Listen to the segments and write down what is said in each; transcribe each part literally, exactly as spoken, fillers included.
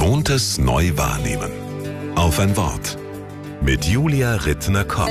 Gewohntes neu wahrnehmen. Auf ein Wort. Mit Julia Rittner-Kopp.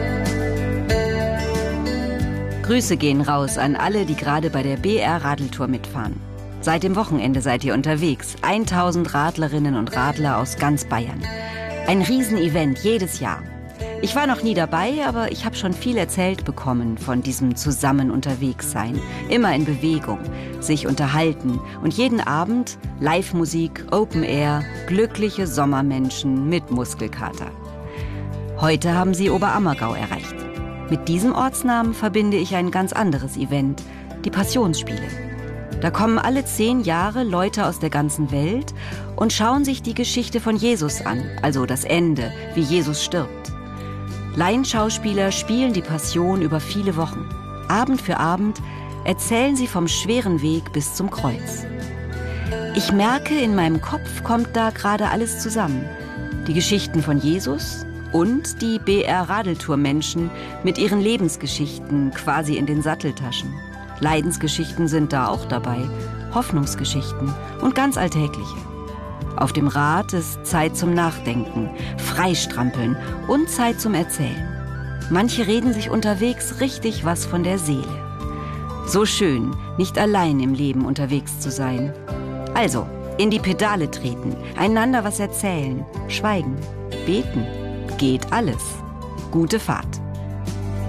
Grüße gehen raus an alle, die gerade bei der B R-Radeltour mitfahren. Seit dem Wochenende seid ihr unterwegs. tausend Radlerinnen und Radler aus ganz Bayern. Ein Riesenevent jedes Jahr. Ich war noch nie dabei, aber ich habe schon viel erzählt bekommen von diesem zusammen unterwegs sein. Immer in Bewegung, sich unterhalten und jeden Abend Live-Musik, Open Air, glückliche Sommermenschen mit Muskelkater. Heute haben sie Oberammergau erreicht. Mit diesem Ortsnamen verbinde ich ein ganz anderes Event, die Passionsspiele. Da kommen alle zehn Jahre Leute aus der ganzen Welt und schauen sich die Geschichte von Jesus an, also das Ende, wie Jesus stirbt. Laienschauspieler spielen die Passion über viele Wochen. Abend für Abend erzählen sie vom schweren Weg bis zum Kreuz. Ich merke, in meinem Kopf kommt da gerade alles zusammen. Die Geschichten von Jesus und die B R-Radeltour-Menschen mit ihren Lebensgeschichten quasi in den Satteltaschen. Leidensgeschichten sind da auch dabei, Hoffnungsgeschichten und ganz alltägliche. Auf dem Rad ist Zeit zum Nachdenken, Freistrampeln und Zeit zum Erzählen. Manche reden sich unterwegs richtig was von der Seele. So schön, nicht allein im Leben unterwegs zu sein. Also, in die Pedale treten, einander was erzählen, schweigen, beten. Geht alles. Gute Fahrt.